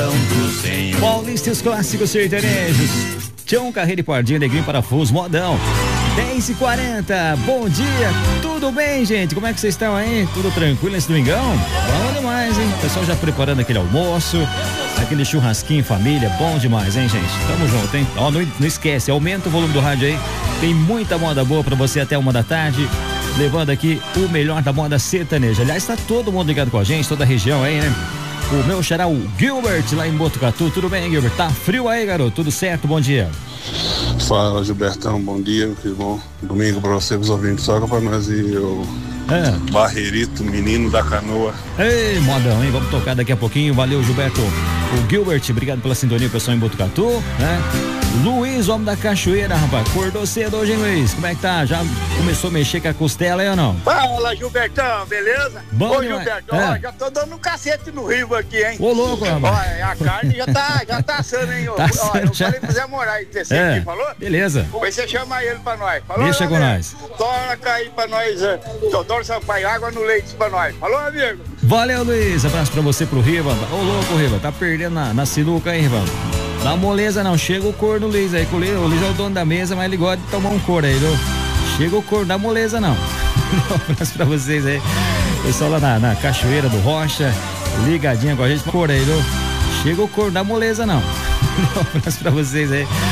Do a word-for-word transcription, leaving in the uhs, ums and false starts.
do Senhor. Paulista e os clássicos sertanejos. Tião Carreira e Pardinho, Negrinho, Parafuso, Modão. dez e quarenta, bom dia, tudo bem, gente? Como é que vocês estão aí? Tudo tranquilo nesse domingão? Bom demais, hein? O pessoal já preparando aquele almoço, aquele churrasquinho em família, bom demais, hein, gente? Tamo junto, hein? Ó, não, não esquece, aumenta o volume do rádio aí, tem muita moda boa pra você até uma da tarde, levando aqui o melhor da moda sertaneja. Aliás, tá todo mundo ligado com a gente, toda a região aí, né? O meu xará, o Gilbert, lá em Botucatu. Tudo bem, Gilbert? Tá frio aí, garoto? Tudo certo? Bom dia. Fala, Gilbertão, bom dia, que bom domingo pra você, os ouvintes, soca pra nós e o é. Barreirito, menino da canoa. Ei, modão, hein? Vamos tocar daqui a pouquinho, valeu, Gilberto. O Gilbert, obrigado pela sintonia, pessoal em Botucatu, né? Luiz, homem da cachoeira, rapaz, acordou cedo hoje, hein, Luiz? Como é que tá? Já começou a mexer com a costela aí ou não? Fala, Gilbertão, beleza? Bom Ô, demais. Gilberto, é. ó, já tô dando um cacete no Rio aqui, hein? Ô, louco, rapaz. Ó, a carne já tá, já tá assando, hein? Tá ó, assando, eu já. falei pro Zé Moraes, você É. aqui, falou? Beleza. Depois você chama ele pra nós. Falou, Deixa né, com amigo? nós. Toca aí pra nós, uh, Teodoro Sampaio, água no leite pra nós. Falou, amigo? Valeu, Luiz. Abraço pra você, pro Riva. Ô, louco, Riva. Tá perdendo na, na sinuca, hein, Riva? Dá moleza não. Chega o corno, Luiz aí. O Luiz, o Luiz é o dono da mesa, mas ele gosta de tomar um couro aí, viu? Chega o corno, dá moleza não. Um abraço pra vocês aí. Pessoal lá na, na Cachoeira do Rocha, ligadinha com a gente. Couro aí, viu? Chega o corno, dá moleza não. Um abraço pra vocês aí.